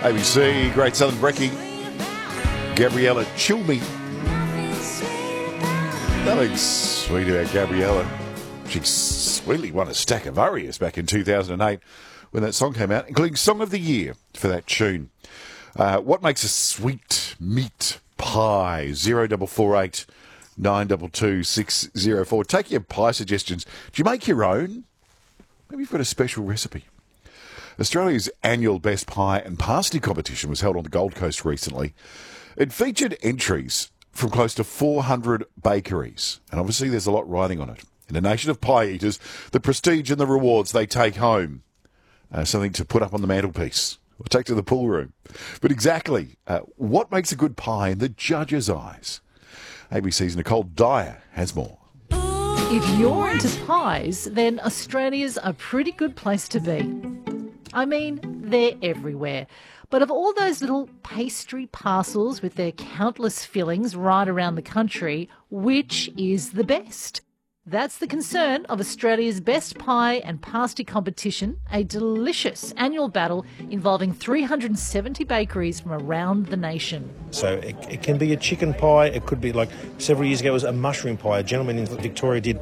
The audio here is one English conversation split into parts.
ABC, Great Southern Brekkie, Gabriella Chilme. Nothing sweet about Gabriella. She sweetly won a stack of Arias back in 2008 when that song came out, including Song of the Year for that tune. What makes a sweet meat pie? 0448 922 604. Take your pie suggestions. Do you make your own? Maybe you've got a special recipe. Australia's annual Best Pie and Pasty competition was held on the Gold Coast recently. It featured entries from close to 400 bakeries, and obviously there's a lot riding on it. In a nation of pie eaters, the prestige and the rewards they take home, something to put up on the mantelpiece or take to the pool room. But exactly, what makes a good pie in the judges' eyes? ABC's Nicole Dyer has more. If you're into pies, then Australia's a pretty good place to be. I mean, they're everywhere. But of all those little pastry parcels with their countless fillings right around the country, which is the best? That's the concern of Australia's Best Pie and Pasty competition, a delicious annual battle involving 370 bakeries from around the nation. So it can be a chicken pie, it could be like several years ago it was a mushroom pie. A gentleman in Victoria did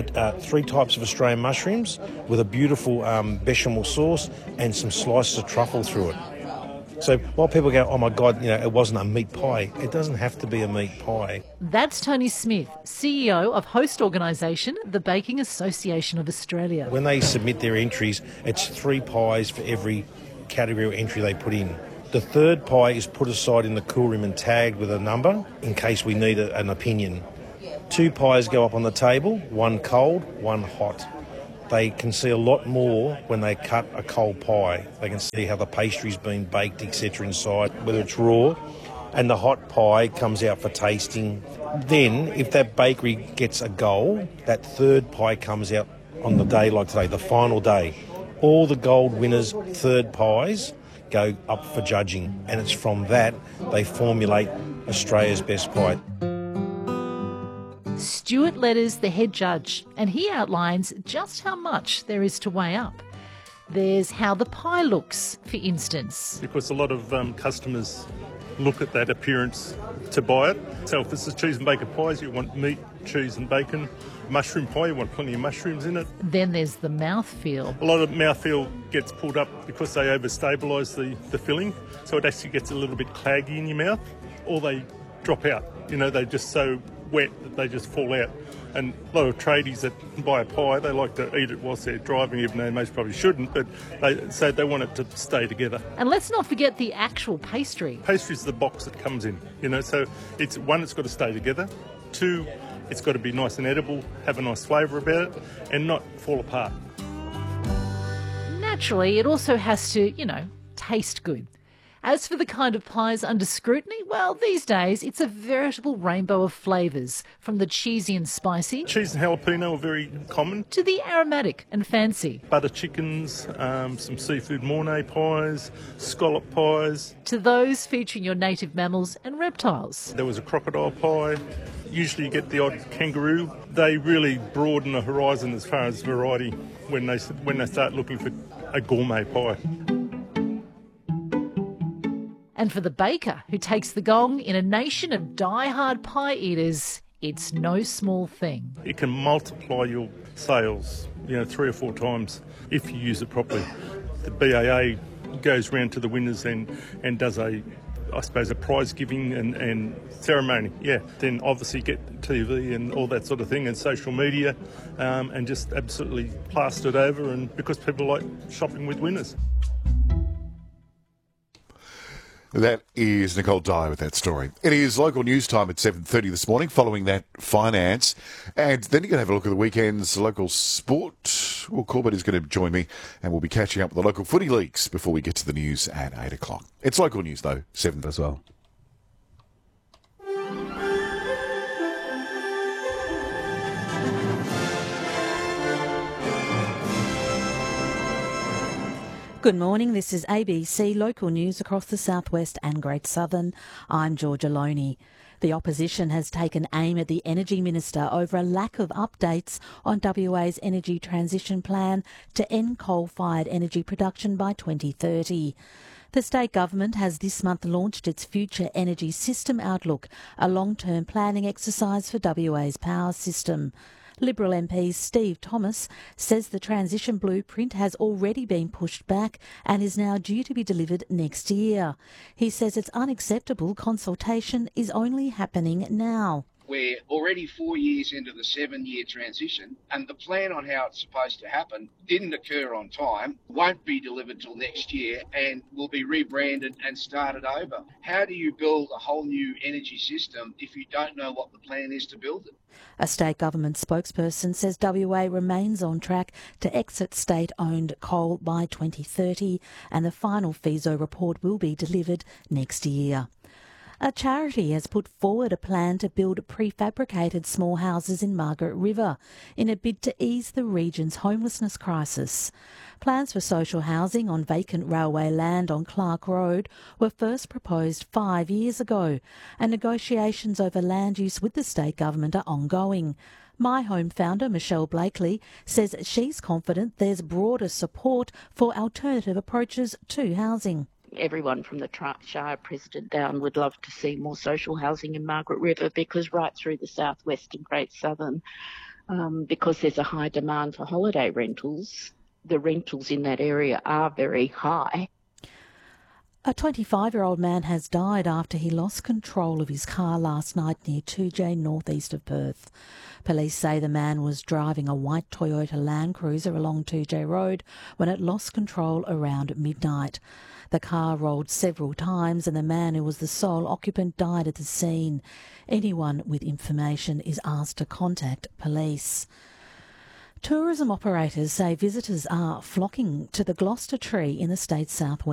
3 types of Australian mushrooms with a beautiful bechamel sauce and some slices of truffle through it. So while people go, oh my God, it wasn't a meat pie, it doesn't have to be a meat pie. That's Tony Smith, CEO of host organisation, the Baking Association of Australia. When they submit their entries, it's 3 pies for every category or entry they put in. The third pie is put aside in the cool room and tagged with a number in case we need an opinion. 2 pies go up on the table, 1 cold, 1 hot. They can see a lot more when they cut a cold pie. They can see how the pastry's been baked, etc. inside, whether it's raw. And the hot pie comes out for tasting. Then, if that bakery gets a gold, that third pie comes out on the day like today, the final day. All the gold winners' third pies go up for judging. And it's from that they formulate Australia's best pie. Stuart Letter's the head judge, and he outlines just how much there is to weigh up. There's how the pie looks, for instance. Because a lot of customers look at that appearance to buy it. So if it's a cheese and bacon pies, you want meat, cheese and bacon. Mushroom pie, you want plenty of mushrooms in it. Then there's the mouthfeel. A lot of mouthfeel gets pulled up because they overstabilise the filling, so it actually gets a little bit claggy in your mouth, or they drop out. They're just so wet that they just fall out. And a lot of tradies that buy a pie, they like to eat it whilst they're driving, even though they most probably shouldn't, but they want it to stay together. And let's not forget the actual pastry. Pastry's the box that comes in, so it's got to stay together. 2, it's got to be nice and edible, have a nice flavour about it, and not fall apart. Naturally, it also has to, taste good. As for the kind of pies under scrutiny, well, these days it's a veritable rainbow of flavours, from the cheesy and spicy, cheese and jalapeno are very common, to the aromatic and fancy, butter chickens, some seafood mornay pies, scallop pies, to those featuring your native mammals and reptiles. There was a crocodile pie. Usually you get the odd kangaroo. They really broaden the horizon as far as variety when they start looking for a gourmet pie. And for the baker who takes the gong in a nation of die-hard pie eaters, it's no small thing. It can multiply your sales, 3 or 4 times if you use it properly. The BAA goes round to the winners and does a prize giving and ceremony. Yeah, then obviously get TV and all that sort of thing and social media and just absolutely plaster it over, and because people like shopping with winners. That is Nicole Dyer with that story. It is local news time at 7:30 this morning, following that finance. And then you're going to have a look at the weekend's local sport. Well, Corbett is going to join me, and we'll be catching up with the local footy leagues before we get to the news at 8 o'clock. It's local news, though, 7 as well. Good morning, this is ABC Local News across the Southwest and Great Southern. I'm Georgia Loney. The opposition has taken aim at the Energy Minister over a lack of updates on WA's energy transition plan to end coal-fired energy production by 2030. The state government has this month launched its Future Energy System Outlook, a long-term planning exercise for WA's power system. Liberal MP Steve Thomas says the transition blueprint has already been pushed back and is now due to be delivered next year. He says it's unacceptable consultation is only happening now. We're already 4 years into the 7-year transition, and the plan on how it's supposed to happen didn't occur on time, won't be delivered till next year, and will be rebranded and started over. How do you build a whole new energy system if you don't know what the plan is to build it? A state government spokesperson says WA remains on track to exit state-owned coal by 2030, and the final FISO report will be delivered next year. A charity has put forward a plan to build prefabricated small houses in Margaret River in a bid to ease the region's homelessness crisis. Plans for social housing on vacant railway land on Clark Road were first proposed 5 years ago, and negotiations over land use with the state government are ongoing. My Home founder Michelle Blakely says she's confident there's broader support for alternative approaches to housing. Everyone from the Shire President down would love to see more social housing in Margaret River, because right through the southwest and Great Southern, because there's a high demand for holiday rentals, the rentals in that area are very high. A 25-year-old man has died after he lost control of his car last night near 2J northeast of Perth. Police say the man was driving a white Toyota Land Cruiser along 2J Road when it lost control around midnight. The car rolled several times and the man, who was the sole occupant, died at the scene. Anyone with information is asked to contact police. Tourism operators say visitors are flocking to the Gloucester Tree in the state's southwest.